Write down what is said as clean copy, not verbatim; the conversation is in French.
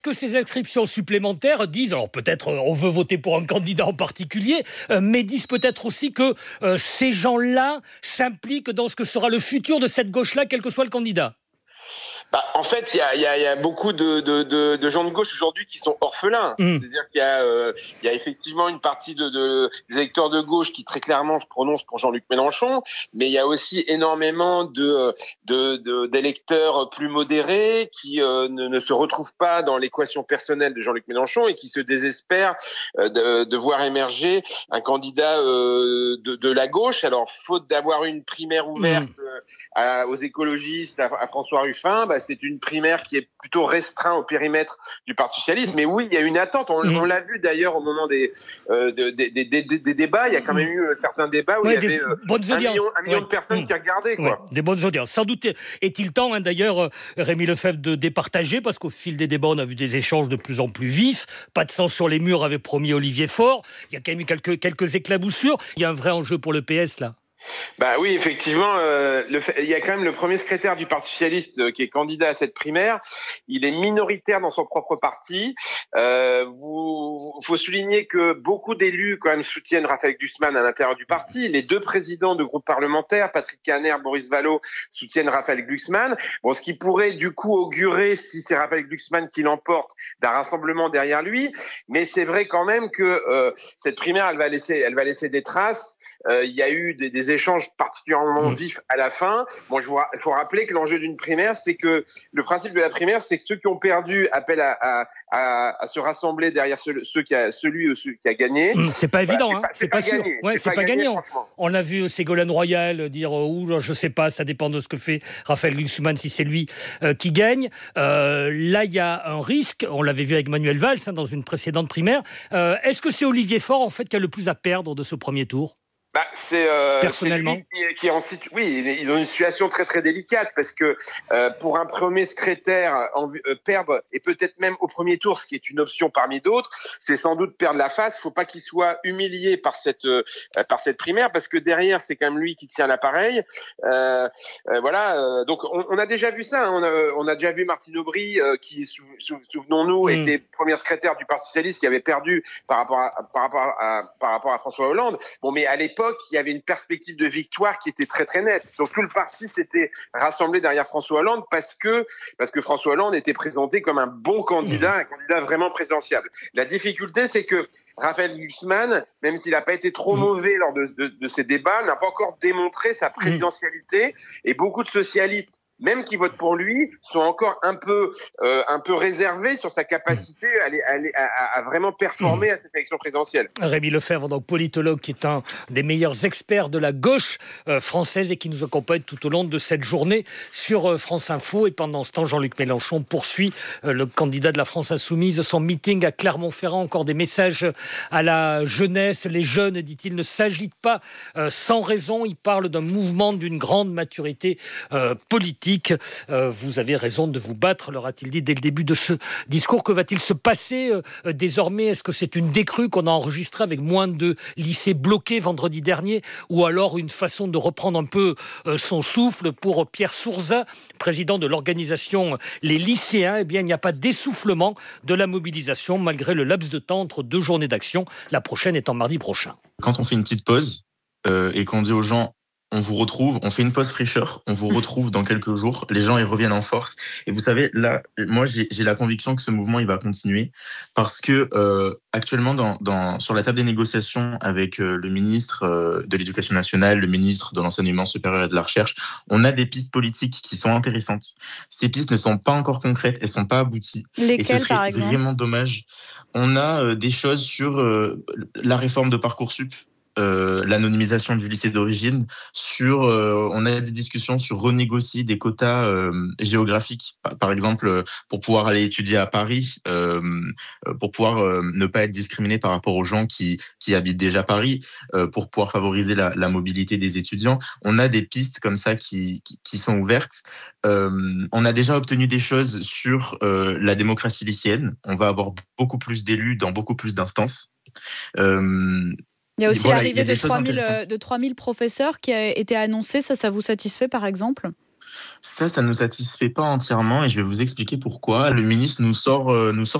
que ces inscriptions supplémentaires disent, alors peut-être on veut voter pour un candidat en particulier, mais disent peut-être aussi que ces gens-là s'impliquent dans ce que sera le futur de cette gauche-là, quel que soit le candidat. En fait, il y a beaucoup de gens de gauche aujourd'hui qui sont orphelins. C'est-à-dire qu'il y a effectivement une partie des électeurs de gauche qui très clairement se prononcent pour Jean-Luc Mélenchon, mais il y a aussi énormément d'électeurs plus modérés qui ne se retrouvent pas dans l'équation personnelle de Jean-Luc Mélenchon et qui se désespèrent de voir émerger un candidat de la gauche. Alors, faute d'avoir une primaire ouverte aux écologistes, à François Ruffin, c'est une primaire qui est plutôt restreinte au périmètre du Parti socialiste. Mais oui, il y a une attente. On l'a vu d'ailleurs au moment des débats. Il y a quand même eu certains débats où il y avait un million de personnes qui regardaient. Des bonnes audiences. Sans doute est-il temps, d'ailleurs, Rémi Lefebvre, de départager, parce qu'au fil des débats, on a vu des échanges de plus en plus vifs. Pas de sang sur les murs, avait promis Olivier Faure. Il y a quand même eu quelques éclaboussures. Il y a un vrai enjeu pour le PS, là. Oui, effectivement, il y a quand même le premier secrétaire du Parti socialiste qui est candidat à cette primaire. Il est minoritaire dans son propre parti. Faut souligner que beaucoup d'élus quand même soutiennent Raphaël Glucksmann à l'intérieur du parti. Les deux présidents de groupes parlementaires, Patrick Caner, Boris Vallaud, soutiennent Raphaël Glucksmann. Bon, ce qui pourrait du coup augurer, si c'est Raphaël Glucksmann qui l'emporte, d'un rassemblement derrière lui. Mais c'est vrai quand même que cette primaire, elle va laisser des traces. Il y a eu des échanges particulièrement vifs à la fin. Bon, il faut rappeler que l'enjeu d'une primaire, c'est que le principe de la primaire, c'est que ceux qui ont perdu appellent à se rassembler derrière celui qui a gagné. C'est pas évident, c'est pas sûr. C'est pas gagnant. On a vu Ségolène Royal dire je sais pas, ça dépend de ce que fait Raphaël Glucksmann si c'est lui qui gagne. Là, il y a un risque. On l'avait vu avec Manuel Valls dans une précédente primaire. Est-ce que c'est Olivier Faure en fait qui a le plus à perdre de ce premier tour? Personnellement, oui, ils ont une situation très très délicate parce que pour un premier secrétaire perdre et peut-être même au premier tour, ce qui est une option parmi d'autres, c'est sans doute perdre la face. Il faut pas qu'il soit humilié par cette primaire parce que derrière c'est quand même lui qui tient l'appareil. Donc on a déjà vu ça. On a déjà vu Martine Aubry qui, souvenons-nous, était première secrétaire du Parti socialiste qui avait perdu par rapport à François Hollande. Bon, mais à l'époque il y avait une perspective de victoire qui était très très nette. Donc tout le parti s'était rassemblé derrière François Hollande parce que François Hollande était présenté comme un bon candidat, un candidat vraiment présidentiable. La difficulté, c'est que Raphaël Glucksmann, même s'il n'a pas été trop mauvais lors de ces débats, n'a pas encore démontré sa présidentialité. Et beaucoup de socialistes, même qui votent pour lui, sont encore un peu réservés sur sa capacité à vraiment performer à cette élection présidentielle. Rémi Lefebvre, donc politologue, qui est un des meilleurs experts de la gauche française et qui nous accompagne tout au long de cette journée sur France Info. Et pendant ce temps, Jean-Luc Mélenchon poursuit, le candidat de la France Insoumise, son meeting à Clermont-Ferrand. Encore des messages à la jeunesse. Les jeunes, dit-il, ne s'agitent pas sans raison. Il parle d'un mouvement d'une grande maturité politique. Vous avez raison de vous battre, leur a-t-il dit dès le début de ce discours. Que va-t-il se passer désormais? Est-ce que c'est une décrue qu'on a enregistrée avec moins de lycées bloqués vendredi dernier, ou alors une façon de reprendre un peu son souffle pour Pierre Sourzat, président de l'organisation Les Lycéens? Eh bien, il n'y a pas d'essoufflement de la mobilisation malgré le laps de temps entre deux journées d'action. La prochaine étant mardi prochain. Quand on fait une petite pause et qu'on dit aux gens on vous retrouve, on fait une pause fraîcheur, on vous retrouve dans quelques jours, les gens ils reviennent en force. Et vous savez, là, moi j'ai la conviction que ce mouvement il va continuer parce que actuellement sur la table des négociations avec le ministre de l'Éducation nationale, le ministre de l'Enseignement supérieur et de la Recherche, on a des pistes politiques qui sont intéressantes. Ces pistes ne sont pas encore concrètes, elles sont pas abouties. Lesquelles, et ce serait par exemple vraiment dommage. On a des choses sur la réforme de Parcoursup. L'anonymisation du lycée d'origine, on a des discussions sur renégocier des quotas géographiques, par exemple pour pouvoir aller étudier à Paris, pour pouvoir ne pas être discriminé par rapport aux gens qui habitent déjà Paris, pour pouvoir favoriser la mobilité des étudiants. On a des pistes comme ça qui sont ouvertes. On a déjà obtenu des choses sur la démocratie lycéenne. On va avoir beaucoup plus d'élus dans beaucoup plus d'instances. Il y a aussi l'arrivée de 3000 professeurs qui a été annoncée. Ça vous satisfait, par exemple ? Ça ne nous satisfait pas entièrement et je vais vous expliquer pourquoi. Le ministre nous sort